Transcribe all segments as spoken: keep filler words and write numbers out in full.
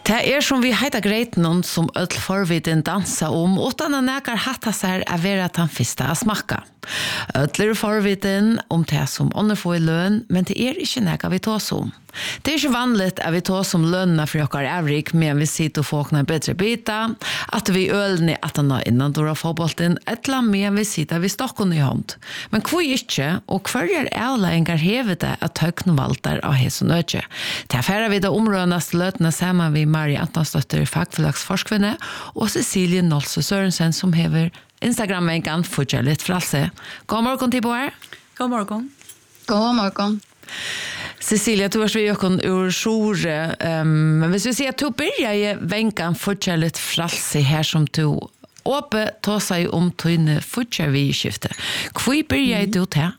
Det är som vi heter greit någon som öll forviden dansa om utan att näkar hatta sig att vara att han första att smaka. Öll forviden om det som ånder får i lön, men det är inte näkar vi tar som. Det är inte vanligt att vi tar som löna för åkar avrik, men vi sitter och får en bättre bita, att vi ölne att han har innan då fotbollen, ett land med vi sitter vid stocken i hånd. Men kvar inte, och kvar är alla engar hevet att högna valtar av häson öke. Det affärer vi då områdens lötna samman vi Maria Antonsdotter, fackförlagsforskvinne, och Cecilie Nolse Sørensen som hever Instagram-vänkan fortsätter lite fralse. God morgon till på er. God morgon. God morgon. Cecilia, du har vi ökon ur sjore, um, men hvis vi ser att du börjar i vänkan fortsätter lite fralse här som du åpe tar sig om tøyne fortsätter vi i skiftet. Hvor börjar mm. du till?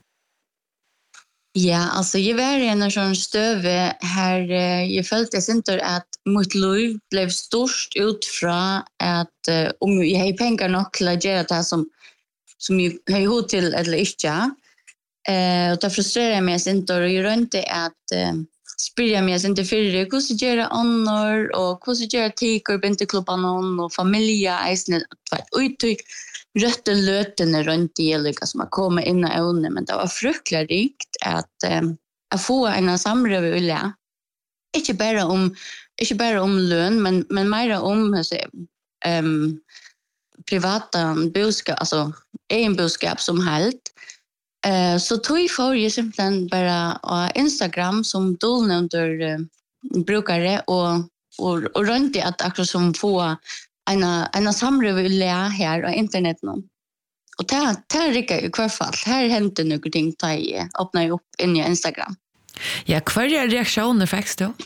Ja, alltså jag var i en sån stöve här jag följde inte att mitt liv blev störst utifrån att uh, om jag har pengar nog till att göra det som, som jag har hod till eller inte. Uh, och det frustrerar mig inte och jag rönte att uh, spyrja mig inte för det. Hur ska jag göra annor och hur ska jag göra tiker, binteklubban och familja. Uttryck rötte lötene runt i eller som har kommit in i ögonen, men det var fruktansvärt rikt att um, att få en samröv vilja. Inte bara om inte bara om lön, men men mer om hur säger ehm privata boskap, alltså en boskap som helt. Eh uh, så tog jag för ju simpelthen bara på Instagram som dolnänder uh, brukare och och och runt det att akkurat som få en en samrövilja här på internet nu. Och det det rycker i alla fall. Här händer något ting ta i öppna upp in i Instagram. Ja, kvar är reaktioner faktiskt då.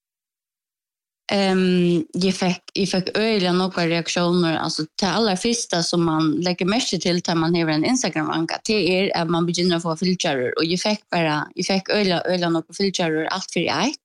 Ehm jag fick jag fick öliga några reaktioner alltså till alla första som man lägger mest till när man har en Instagram-anka det är att man börjar få filter och jag fick bara jag fick öliga öliga några filter allt för ett.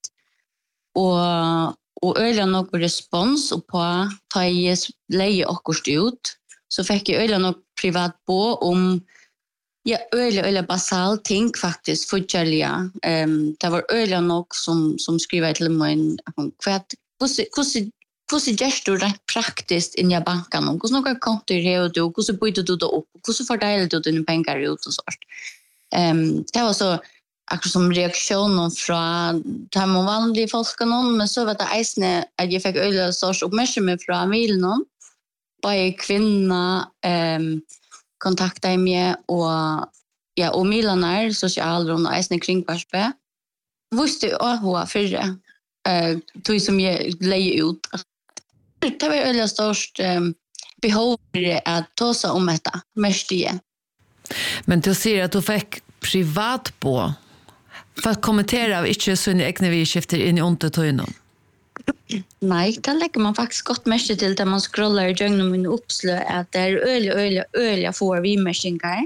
Och och öliga några respons och på ta i leje och ut så fick jag öliga några privat på om ja öliga öliga basal ting faktiskt förkärliga ehm det var öliga nog som som skriver till mig en kvart hur hur gestur rent praktiskt in i banken och hur några kontor har du hur byter du då upp hur fördelar du dina pengar ut och så. Ehm det var så akkurat som reaktionen från de vanliga folken men så var det eisne att jag fick öliga sorts uppmärksamhet från milen bara kvinna ehm kontakta mig och ja och milanar socialrum och eisne kring parspe. Visste jag hur för det eh tog som jag lägger ut. Det var öliga störst um, behov att ta sig om detta mest igen. Men du ser att du fick privat på för att kommentera av inte så ni egna vi skiftar in i undertöjnen. Nej, det lägger man faktiskt gott mest till där man scrollar igenom min uppslö att det är öliga öliga öliga får vi meshingar.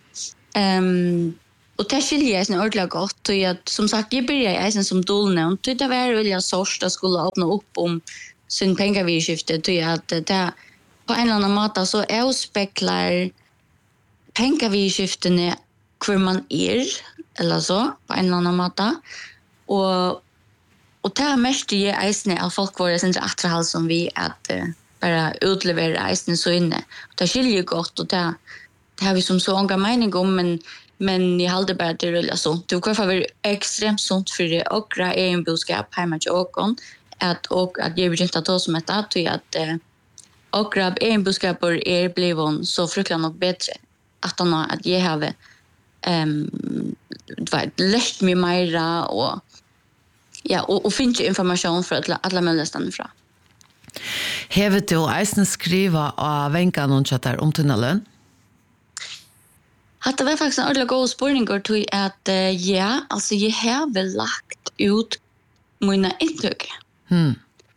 Ehm och det skiljer sig ordentligt gott och jag som sagt jag börjar i sen som dolnämnd så det var väl sorts att skulle öppna upp om sin pengavirskifte så att det på en eller annan måte så är speklar pengavirskiftene hur man är eller så på en eller annan måte och och det är mest i eisne av folk var det sen attrahal som vi att uh, bara utlevera eisne så inne och det skiljer gott och det det har vi som så många mening om men men jag hade bara det rulla så det kan vara extremt sunt för det och är en boskap hemma till åkon att och att ge vill inte ta som ett att att och grab en boskap är blivon så fruktansvärt nog bättre att han att ge have ehm vad läst mig mera och ja och och finns information för att alla möjliga stanna fra. Hevet du eisen skriva av vänkan och chattar om tunneln? Att det var faktiskt en ordentlig god spårning och tog att uh, ja, alltså jag har väl lagt ut mina intryck. Mm.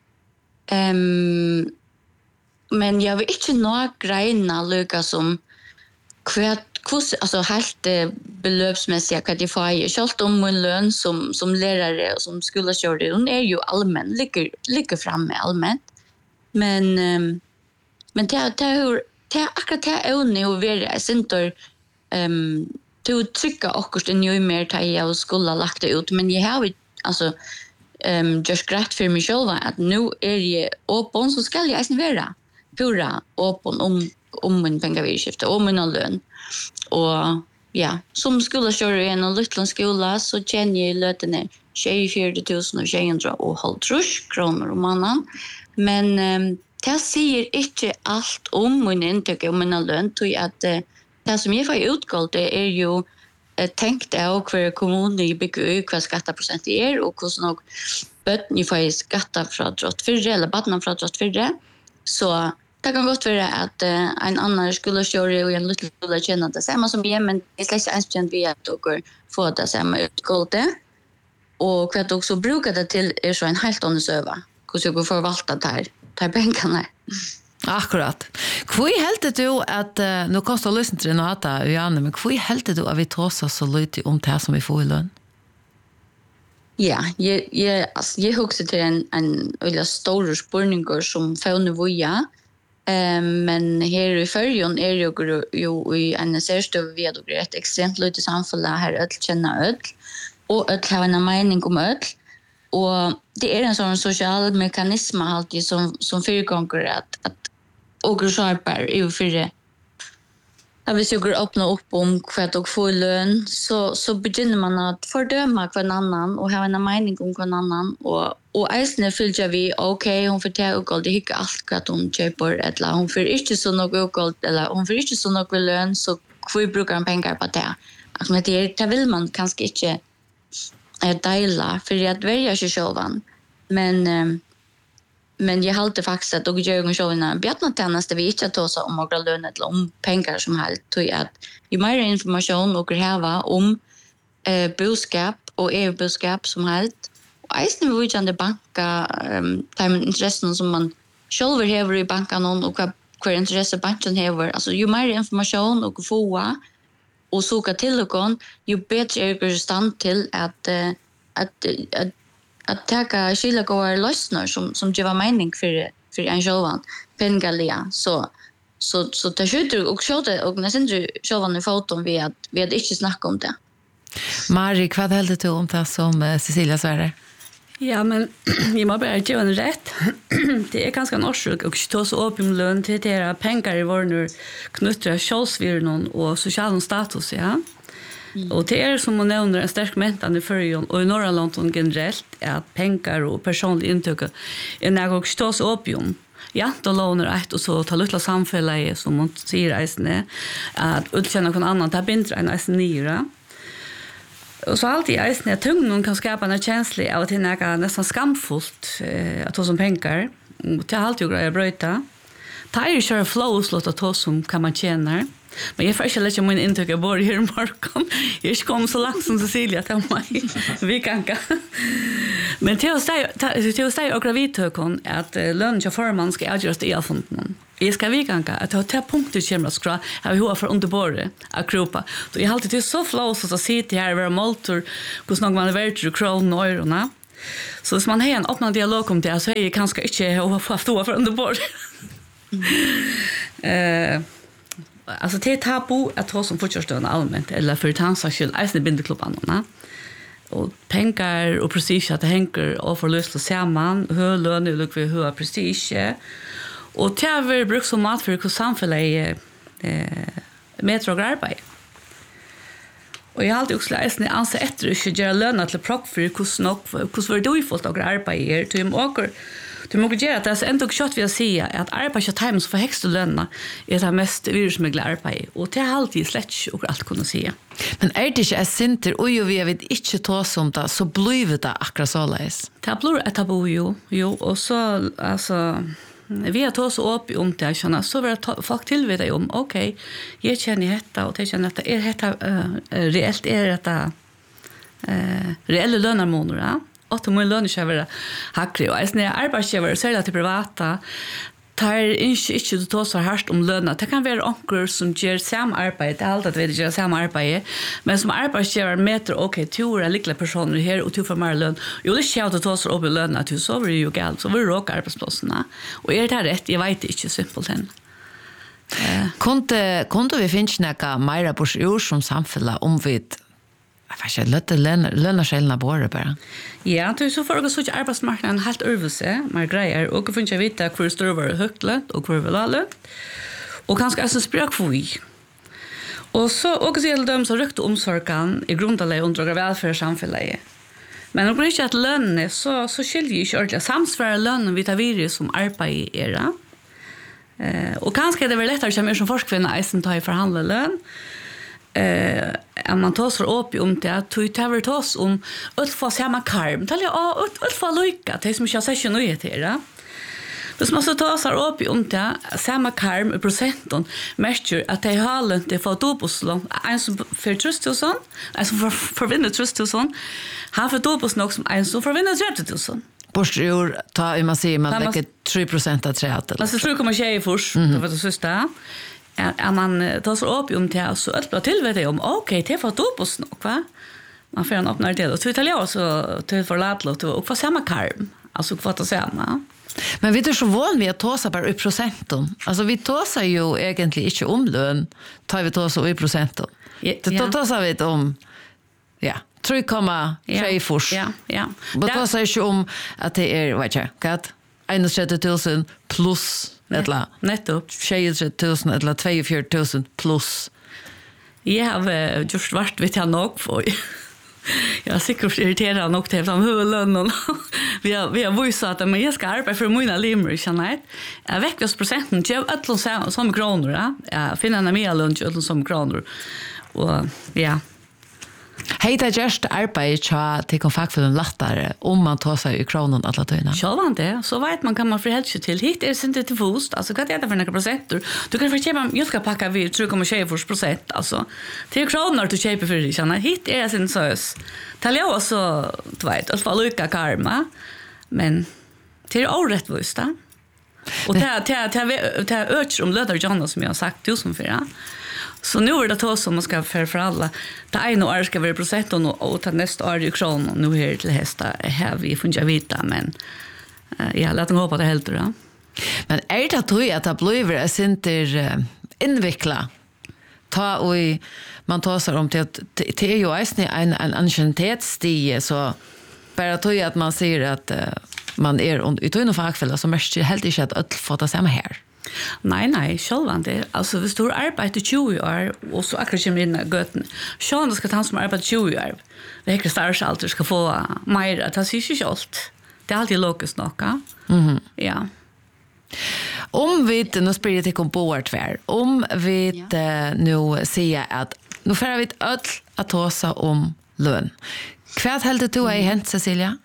Um, men jag vill inte nå grejerna lika som kvart kurs alltså helt belöpsmässigt att jag får ju självt om min lön som som lärare och som skolkörare hon är ju allmän ligger ligger framme allmänt. Men um, men det det hur det akkurat det är nu hur vi är center ehm du trycka också den ju mer ta jag skulle lagt det ut men jag har alltså um, just greit för mig själv att nu är jag öppen så ska jag inte vara pura öppen om om min pengavirskifte, om min lön. Och ja, som skulle köra i en liten skola så känner jag lötene tjugofyra tusen och tjugofyra och halvtrus kronor om månaden. Men um, det säger inte allt om min intryck om min lön. Tror att uh, det som jag får utgått det är ju uh, tänkt av hver kommun i bygger ut vad skatteprocent är och hur nog bötten ni får skatta från drott för eller batten från drott för så det kan godt være at uh, en annan skulle köra i en liten skulle känna det samma som jag men det släcks ens känt vi att och få det samma utgående och kvart också brukar det till är så en helt annan söva hur ska jag förvalta det här ta pengarna. Akkurat. Hvor helt du at uh, nu kostar lyssna till något att Janne men hvor helt du att vi tåsar så lite om det som vi får i lön? Ja, jag jag alltså jag huxar till en en eller stor spurningar som får nu voja. Um, men här i förrjon är ju ju i en särskild ved och ett extremt lite samfälle här öll känna öll och öll har en mening om öll och det är en sån social mekanism alltid som som förgånger att att och sharpar i för Jag vill ju öppna upp om kvart och få lön så så begynner man att fördöma kvar annan och ha en mening om kvar annan och och äsne fylja vi okej hon förtär och det gick allt kvart hon köper eller hon för inte så något gold eller hon för inte så något lön så kvui brukar en pengar på det. Alltså med det det vill man kanske inte eh dela för att välja sig självan. Men um, Men jag håller faktiskt att och gör en show Bjarna tjänaste vi inte att ta om några lön eller om pengar som helt tror jag att ju mer information och häva om eh boskap och e-boskap som helt och även vi vill ju banka um, time intressen som man själv har i banken och vad vad intresse banken har alltså ju mer information och få och söka till och ju bättre är det stand till att att att att ta skilla går lösnar som som ger mening för för en självan pengalia så så så det skjuter och skjuter och nästan ju självan i foton vi att vi hade inte snackat om det. Mari, vad hade du om det som Cecilia Sverre? Ja, men vi må bare gjøre en rett. Det er ganske en årsøk og ikke ta så opp om lønn til det pengar i vårner knytter kjølsvirren og sosial status, ja. Mm. Och det är som man nämner en stark mentan i förrjon och i norra London generellt är att pengar och personlig intryck är något stös opium. Ja, då lånar ett och så tar lilla samfället som man säger äsne att utkänna någon annan tar bindra en äsne nyra. Och så alltid äsne att tungen kan skapa en känsla av att det är nästan skamfullt eh, att ta som pengar. Och det har alltid grejer bröta. Ta är ju flows låt att ta som kan man tjäna. Men jag får inte lägga min intryck av bor här i morgon. Jag kom så långt som Cecilia till mig. Vi kan inte. Men till att säga och gravidtökon att lön till förman ska avgöras i avfunden. Jag ska vi kan inte. Att jag tar punkter kommer att skra. Jag vill ha för underbordet att kropa. Så jag har alltid till så flås att sitta här och vara måltor. Hos någon man är värd till kron och öronen. Så hvis man har en öppnad dialog om det så är det kanske inte att få stå för underbordet. Eh... Alltså det är tabu att ha som fortsättande allmänt eller för tansaskill äsne bindeklubbarna. Och pengar och prestige att det hänger och förlust och samman hur lön och vi hur prestige och täver bruk som mat för samhället eh metro arbete. Och jag har alltid också äsne anse efter att göra lön till prock för hur snock hur för du får och arbete till åker. Du må göra att det är ändå kört vi att säga att arbeta time så för högsta lönerna är det mest virusmögliga arbete och det är alltid slätch och allt kunna säga. Men är det inte center och ju vi vet inte ta som det så blir det akkurat så läs. Det blir ett tabu ju jo och så alltså vi har tagit så upp om det såna så vill folk till vet om okej okay, jag känner detta och det känner att är detta uh, reellt är detta eh uh, reella lönemånader. Att man lönar sig vara hackre och är arbetsgivare så är det till privata tar inte inte då så härst om löner. Det kan vara onkel som gör samma arbete allt att vi gör samma arbete men som arbetsgivare mäter okej två är lika personer här och två för mer lön. Jo det skall då så upp lönen att så vill ju galt så vill rock arbetsplatserna och är det rätt jag vet inte simpelt än. Eh kunde kunde vi finna några mer på ur som samfälla om vi Jag vet inte, lönar skillnad på det bara. Ja, det är så för att så att arbetsmarknaden helt överse, man grejer och får inte veta hur står det högt lön och hur väl alla. Och kanske alltså språk för vi. Och så också så gäller de så rykt omsorgan i grundläggande under välfärdssamhället. Men om det inte att lön så så skiljer ju ordentligt samsvara lön vi tar virus som arbetar i era. Eh och kanske det är väl lättare som är som forskvinna isen tar i förhandla lön. Eh om man tar så upp om det att du tar väl oss om att få samma karm. Tal ja att få lycka det som jag säger nu heter det. Hvis man så tar seg opp i omtida, samme karm i prosenten, mestjer at de har lønt det for doboslån. En som får trøst til sånn, en som forvinner trøst til sånn, han får doboslån også som en som forvinner trøst til sånn. Borstjord, ta i man sier, man lägger tre procent av treet. Man skal tro kommer tjej først, det var det siste. Er man tar seg opp i omtida, så øtler til ved det om, ok, det får doboslån, va? Man får en åpnare del, og til Italia så til for latlåt, og for samme karm, altså for det samme. Men vi är så van vid att ta sig bara i procenten. Alltså vi tar sig ju egentligen inte om lön, tar vi tar sig i procenten. Det tar tar sig vi om ja, tre komma tre fors. Ja, ja. Det tar sig inte om att det är vad jag kat trettio tusen plus eller nettopp trettio tusen eller tjugofyra tusen plus. Jag har just varit vet jag nog för. Jag är säkert irriterad nog till de huvudlönen. Vi har vi har visat att men jag ska arbeta för mina limmer, känner jag. Jag väcker procenten till öllon som kronor, ja. Jag finner en mer lunch öllon som kronor. Och ja. Hej det just arbete cha till konfakt för en lattare om man tar sig i kronan alla tøyna. Så var det. Så vet man kan man förhålla sig till hit är det inte till fost. Alltså vad är det för några procenter? Du kan förköpa jag ska packa vi tre komma tjugofem procent alltså. Till kronor du köper för dig känna hit är det sin sås. Tal jag så du vet att få lycka karma. Men det är orättvist då. Och det det det det ökar om löder Jonas som jag har sagt tusen för ja. Så nu är det då som man ska för för alla. Det ena år ska vara procent och och ta nästa år i kron och nu är det hästa här vi får inte veta men uh, jag låter hoppa det helt då. Men är det tror jag att det blir är synter uh, inveckla. Ta och man tar sig om till att det är ju en en anciennitetsstige så bara tror jag att man ser att uh, man är ute i någon fackfälla som mest helt inte att öll få ta samma här. Nej, nej, självande. Alltså, hvis du har arbetat tjugo år och så akkurat kommer in i göten, självande ska han som har arbetat tjugo år. Det är inte starka allt ska få mer att ha sig inte allt. Det är alltid logiskt nog. Mhm. Ja. Om vi, nu sprider jag till kom på vårt tvär, om vi ja. nu säger att nu får vi öll att ta sig om lön. Vad helt du har hänt, Cecilia?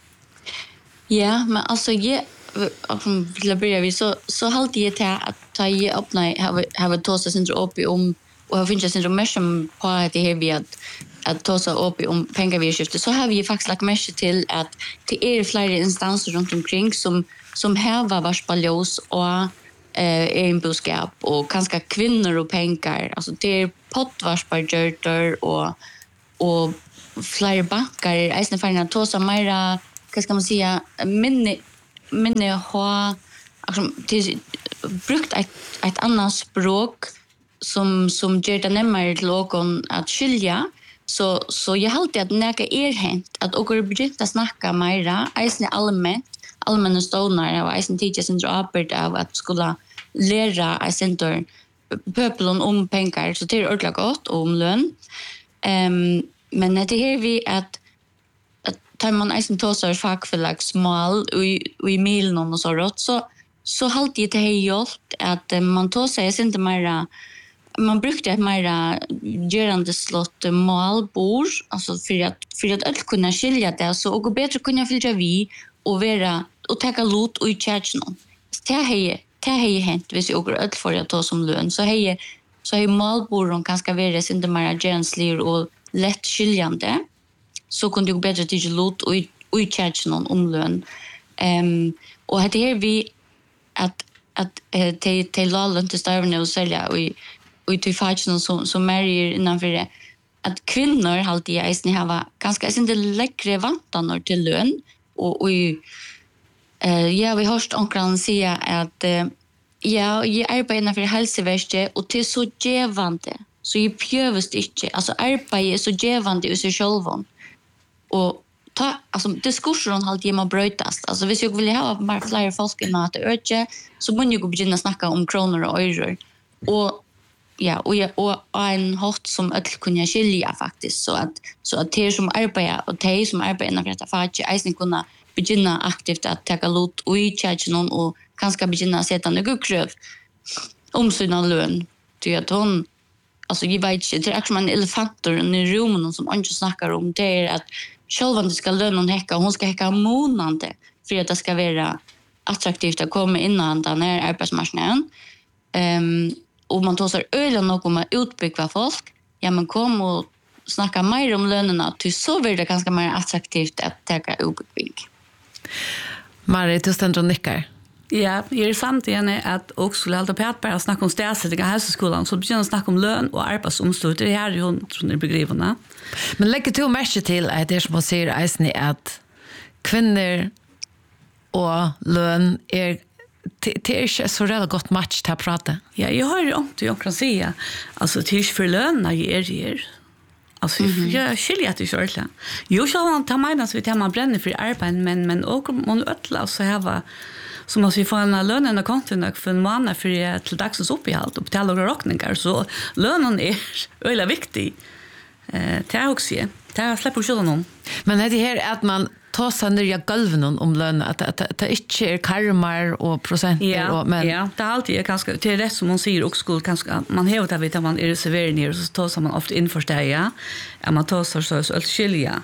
Ja, men alltså jag om vill börja vi så så halt jag till att ta i öppna have have tossa sin upp om och har finns sin mission på att det här vi att att tossa upp om pengar vi skiftar så har vi faktiskt lagt mesh till att det är flera instanser runt omkring som som här var varspaljos och eh en boskap och kanske kvinnor och pengar alltså det är pottvarspargjörter och och flera bankar är nästan för att tossa mera vad ska man säga minne men jag har alltså till brukt ett ett annat språk som som gör det närmare till någon att skilja så så jag har alltid att näka är hänt att och börja snacka mera isen allmänt allmänna stonar och isen teachers and uppåt av att skola lära center pöpeln om pengar så det är ordentligt gott om lön ehm men det här vi att tar man eisen tåsar fackförlag smal och i milen och så rått så så halt det här hjälpt att man tåsar är inte mera man brukte ett mera görande slott malbord alltså för att för att allt kunna skilja det så och bättre kunna fylla vi och vara och ta lot och i tjänsten. Det här det här hänt hvis jag går allt för att ta som lön så här så är malborden ganska vara inte mera genslir och lätt skiljande. Så kunde jag bättre till lot och och i tjänsten om lön. Ehm och det här vi att att till till lån till stävna och sälja och och till fashion som som Mary innanför det att kvinnor alltid i isen har ganska inte läckre vantar till lön och och eh ja vi har hört onkran säga att ja jag arbetar innanför hälsoväste och till så gevande så jag pjövst inte. Alltså arbete är så gevande i sig själv. Och ta alltså diskussionen halt ge man brötast. Alltså hvis jag vill ha mer fler folk i mat öde så måste jag börja snacka om kronor och euro. Och ja, och jag och en hot som öll kunna skilja faktiskt så att så att de som arbetar och de som arbetar inom detta facket är kunna begynna aktivt att ta lut och i charge någon och kanske begynna sätta några krav om sina lön. Det att hon alltså jag vet inte, det är som en elefantor i rummen som inte snackar om det är att själva ska lönen häcka och hon ska häcka månande för att det ska vara attraktivt att komma innan den här arbetsmarknaden. Um, och man tar sig öle något om att utbygga folk. Ja, men kom och snacka mer om lönerna till så blir det ganska mer attraktivt att ta utbyggning. Marit, du ständer och nickar. Ja, jag är samt igen att också skulle hålla på att bara snacka om städsättning i hälsoskolan så börjar snacka om lön och arbetsomstort. Det här är ju tror ni begriperna. Men lägger du märke till att det som man säger är att kvinnor och lön är det är inte så redan gott match till att prata. Ja, jag har ju inte jag kan säga. Alltså det är inte för lön när jag är här. Alltså mm-hmm. jag skiljer att det är så. Jo, så man tar mig så vi tar man bränner för arbete men men och man ötla så här var så måste vi få en lön och kontot för en månad för till dagsens uppehåll och betala några räkningar så lönen är väldigt viktig. Eh det är också det är släpper ju någon. Men det här att man tar sig ner i golven om lön att att det inte är karmar och procenter ja, och men ja, det är alltid ganska det är rätt som hon säger också skulle kanske man har det vet att man är reserverad ner så tar sig man ofta in för det ja. Ja man tar sig så så skilja.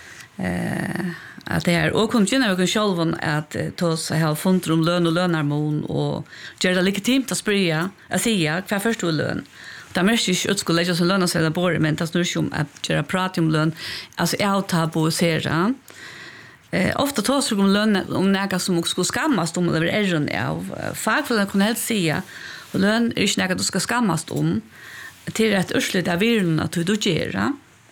Eh att det är och kunde ju när vi själva att ta sig ha funnit om lön och lönarmon och göra det legitimt att sprida att säga kvar först och lön. Det mest är att skulle lägga så löna sig där borde men det snurrar om att göra prat om lön alltså jag tar på serien. Eh ofta tar sig om lön om några som också ska skammas om eller är det av fackföreningen kan helt säga och lön är inte något du ska skammas om till rätt urslut av viren att du gör.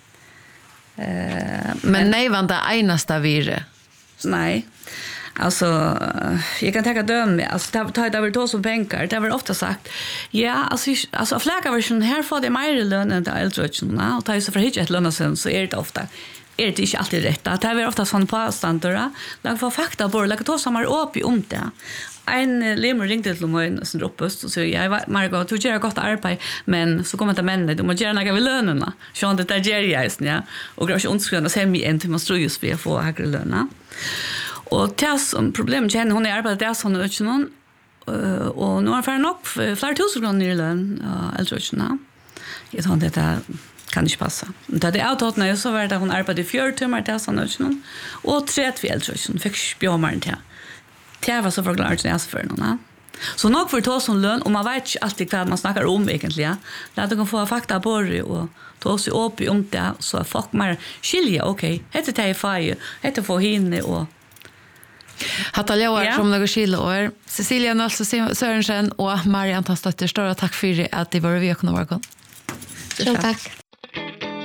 Eh men nej var det enaste vire. Nej. Alltså jag kan ta döm alltså ta det väl då som bänkar det var ofta sagt ja alltså alltså fläckar version här får det mer lön än det äldre och ta så för hit ett lön sen så är det ofta är det inte alltid rätt att det är ofta sån påståndar lag för fakta bara lag ta samma upp i om det en lemmer ringde till mig och sen droppast och så jag Margot du gör gott arbete men så kommer det män du måste göra några vid lönerna så det där ger jag ja och kanske ondskrivna sen mig en till man tror just vi får högre löner. Och tas om problem känner hon är arbetar där sån och inte någon och nu har för nog flera tusen kronor i lön äldre. Jag tror att det kan inte passa. Det är autot när så var det hon arbetade i fjärde timmar där sån och inte någon och tre till äldre fick spjåmaren till. Det var så förklarat när jag för någon. Så nog för ta som lön och man vet inte alltid vad man snackar om egentligen. Låt dem få fakta på det och ta sig upp i om det så folk mer skilja okej. Heter det fire, heter få hinne och Hatta Leoar ja. Som några skilår. Cecilia Nilsson Sørensen och Marianne Tastötter stora tack för att det var vi kunde vara. Så tack.